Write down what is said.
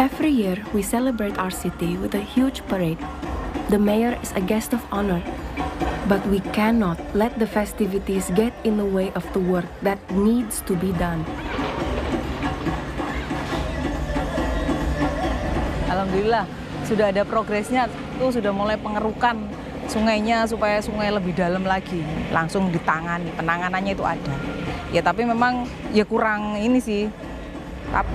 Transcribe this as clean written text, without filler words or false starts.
Every year, we celebrate our city with a huge parade. The mayor is a guest of honor, but we cannot let the festivities get in the way of the work that needs to be done. Alhamdulillah, sudah ada progresnya, tuh sudah mulai pengerukan sungainya supaya sungai lebih dalam lagi, langsung ditangani, penanganannya itu ada. Ya tapi memang ya kurang ini sih,